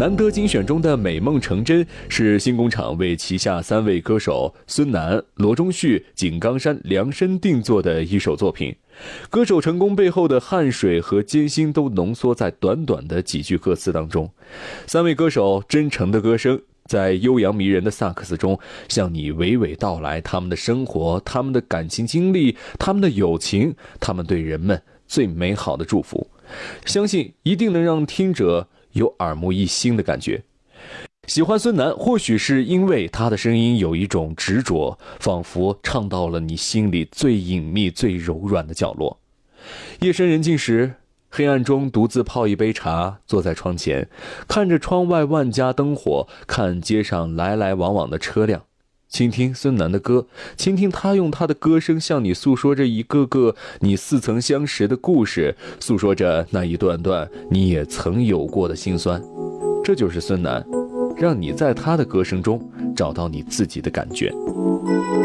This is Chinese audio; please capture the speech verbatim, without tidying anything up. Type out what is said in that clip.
难得精选中的美梦成真是新工厂为旗下三位歌手孙楠、罗中旭、井冈山量身定做的一首作品。歌手成功背后的汗水和艰辛都浓缩在短短的几句歌词当中。三位歌手真诚的歌声在悠扬迷人的萨克斯中向你娓娓道来他们的生活，他们的感情经历，他们的友情，他们对人们最美好的祝福，相信一定能让听者有耳目一新的感觉。喜欢孙楠，或许是因为他的声音有一种执着，仿佛唱到了你心里最隐秘最柔软的角落。夜深人静时，黑暗中独自泡一杯茶，坐在窗前，看着窗外万家灯火，看街上来来往往的车辆，倾听孙楠的歌，倾听他用他的歌声向你诉说着一个个你似曾相识的故事，诉说着那一段段你也曾有过的辛酸。这就是孙楠，让你在他的歌声中找到你自己的感觉。